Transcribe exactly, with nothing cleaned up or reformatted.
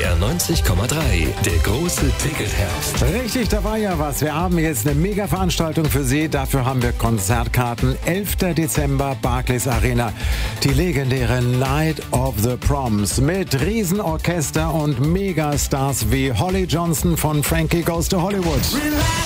R neunzig Komma drei, der große Ticketherbst. Richtig, da war ja was. Wir haben jetzt eine Mega-Veranstaltung für Sie. Dafür haben wir Konzertkarten. elfter Dezember, Barclays Arena. Die legendäre Night of the Proms mit Riesenorchester und Megastars wie Holly Johnson von Frankie Goes to Hollywood.